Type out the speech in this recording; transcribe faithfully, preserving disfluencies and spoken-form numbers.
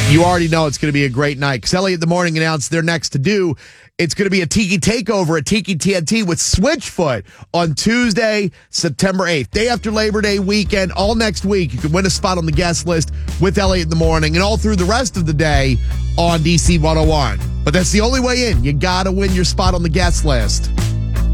You already know it's going to be a great night because Elliot in the Morning announced their next to do. It's going to be a Tiki Takeover at Tiki T N T with Switchfoot on Tuesday, September eighth. Day after Labor Day weekend, all next week. You can win a spot on the guest list with Elliot in the Morning and all through the rest of the day on D C one oh one. But that's the only way in. You got to win your spot on the guest list.